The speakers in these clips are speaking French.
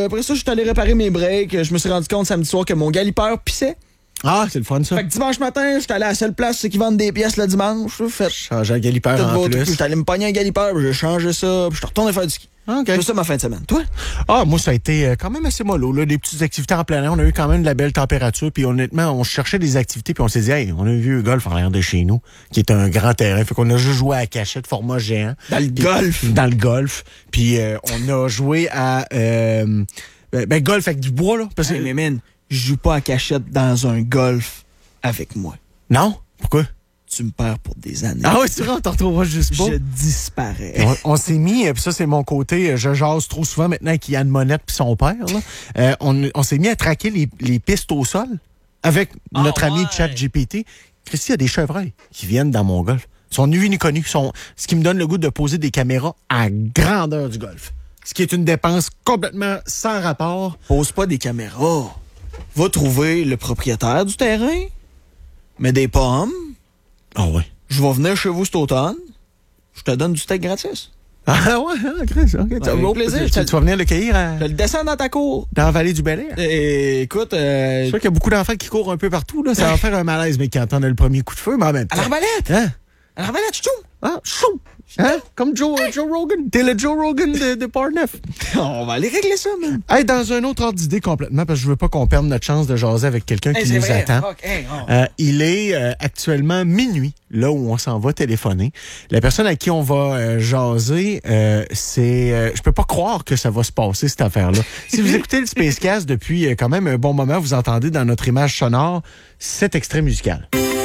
après ça, je suis allé réparer mes breaks. Je me suis rendu compte samedi soir que mon galipeur pissait. Ah, c'est le fun, ça. Fait que dimanche matin, j'étais allé à la seule place qui vendent des pièces le dimanche. Fait changer un galipeur en plus. J'étais allé me pogner un galipeur, j'ai changé ça, puis je suis retourné faire du ski. Okay. C'est ça ma fin de semaine. Toi? Ah, moi, ça a été quand même assez mollo, là. Des petites activités en plein air. On a eu quand même de la belle température. Puis honnêtement, on cherchait des activités. Puis on s'est dit, hey, on a vu le golf en l'air de chez nous, qui est un grand terrain. Fait qu'on a juste joué à la cachette, format géant. Dans le golf? Dans le golf. Puis on a joué à golf avec du bois, là. Parce que... Hey, mais man, je joue pas à cachette dans un golf avec moi. Non? Pourquoi? Tu me perds pour des années. Ah oui, c'est vrai, on t'en retrouvera juste pas. Je disparais. On s'est mis, puis ça c'est mon côté, je jase trop souvent maintenant avec Yann Monette puis son père. Là. On s'est mis à traquer les pistes au sol avec notre ami ChatGPT. Christy, il y a des chevreuils qui viennent dans mon golf. Ils sont nus et connus. Ce qui me donne le goût de poser des caméras à grandeur du golf. Ce qui est une dépense complètement sans rapport. Pose pas des caméras. Va trouver le propriétaire du terrain, mets des pommes. Ah ouais. Je vais venir chez vous cet automne. Je te donne du steak gratis. Ah ouais, Chris, OK. Avec plaisir. Tu vas venir le cueillir Je le descends dans ta cour. Dans la vallée du Bel-Air. Écoute... Je sais qu'il y a beaucoup d'enfants qui courent un peu partout. Là. Ça va faire un malaise, mais qui entendent le premier coup de feu, mais en même temps... À l'arbalète! Hein? À l'arbalète, chou! Ah, chou! Hein? Comme Joe Rogan. T'es le Joe Rogan de Portneuf. On va aller régler ça, man. Hey, dans un autre ordre d'idée complètement, parce que je veux pas qu'on perde notre chance de jaser avec quelqu'un qui nous attend. Il est actuellement minuit, là où on s'en va téléphoner. La personne à qui on va jaser, je peux pas croire que ça va se passer, cette affaire-là. Si vous écoutez le Spacecast depuis quand même un bon moment, vous entendez dans notre image sonore cet extrait musical.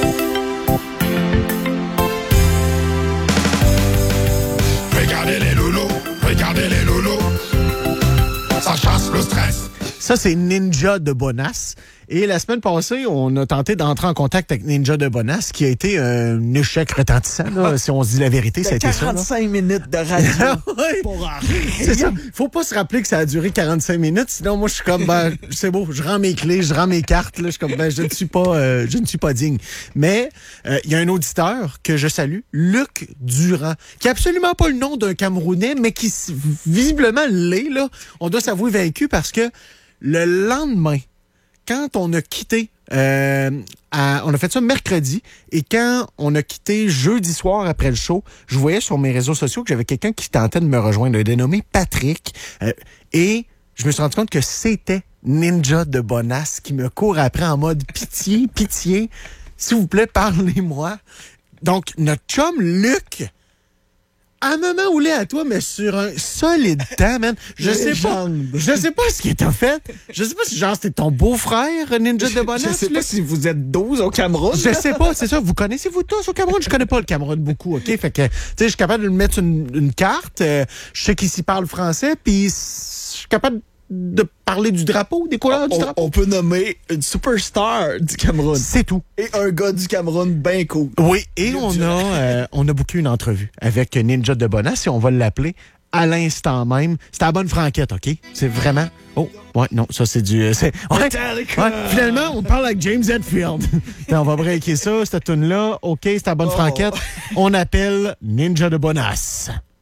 Regardez les loulous, ça chasse le stress. Ça, c'est Ninja de Bonas. Et la semaine passée, on a tenté d'entrer en contact avec Ninja de Bonas, qui a été un échec retentissant, là, si on se dit la vérité. Ça a été ça. 45 minutes de radio pour rien. C'est ça. Faut pas se rappeler que ça a duré 45 minutes. Sinon, moi, je suis comme, c'est beau, je rends mes clés, je rends mes cartes. Là, je suis comme, je ne suis pas digne. Mais il y a un auditeur que je salue, Luc Durand, qui a absolument pas le nom d'un Camerounais, mais qui visiblement l'est. Là. On doit s'avouer vaincu parce que le lendemain, quand on a quitté, on a fait ça mercredi, et quand on a quitté jeudi soir après le show, je voyais sur mes réseaux sociaux que j'avais quelqu'un qui tentait de me rejoindre, un dénommé Patrick, et je me suis rendu compte que c'était Ninja de Bonas qui me court après en mode pitié, pitié, s'il vous plaît, parlez-moi. Donc, notre chum Luc, à un moment où l'est à toi, mais sur un solide temps, man. Je sais pas ce qu'il t'a fait. Je sais pas si genre c'était ton beau-frère, Ninja de Bonas. Je sais pas si vous êtes 12 au Cameroun. Je sais pas, c'est ça. Vous connaissez-vous tous au Cameroun? Je connais pas le Cameroun beaucoup, OK? Fait que, tu sais, je suis capable de lui mettre une carte. Je sais qu'il s'y parle français, puis je suis capable de parler du drapeau, des couleurs du drapeau. On peut nommer une superstar du Cameroun. C'est tout. Et un gars du Cameroun bien cool. Oui, et on a booké une entrevue avec Ninja de Bonas et on va l'appeler à l'instant même. C'est à la bonne franquette, OK? C'est vraiment... Oh, ouais, non, ça c'est du... finalement, on parle avec James Hetfield. On va breaker ça, cette tune-là. OK, c'est à la bonne franquette. On appelle Ninja de Bonas.